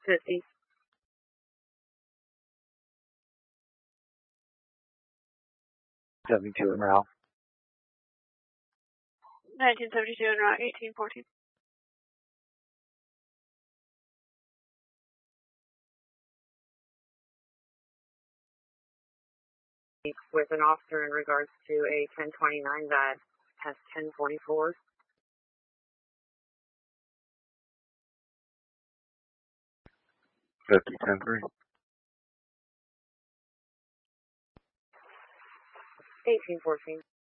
50. 72 en route. 1972 en route, 1814. With an officer in regards to a 1029 that has 1044. 50, 10-3. 1814.